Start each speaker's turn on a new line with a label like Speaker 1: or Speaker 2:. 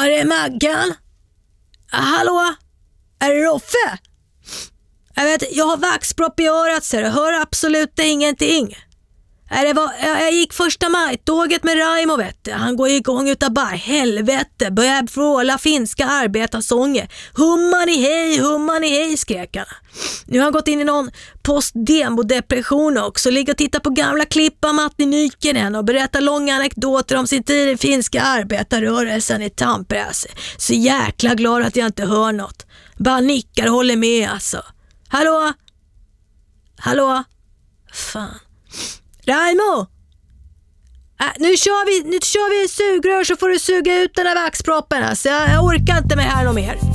Speaker 1: det är Maggan. Hallå? Är det Roffe? Jag har vaxpropp i örat så jag hör absolut ingenting. Jag gick 1 maj-tåget med Raimo, vet du. Han går igång utav bara helvete. Börjar vråla finska arbetarsånger. Humman i hej, skrek han. Nu har han gått in i någon post-demo-depression också. Ligger och tittar på gamla klipp av Matti Nykänen och berättar långa anekdoter om sin tid i finska arbetarrörelsen i Tampere. Så jäkla glad att jag inte hör något. Bara nickar och håller med alltså. Hallå? Fan. Raimo! Nu kör vi sugrör så får du suga ut den här vaxproppen. Alltså. Jag orkar inte med här och mer.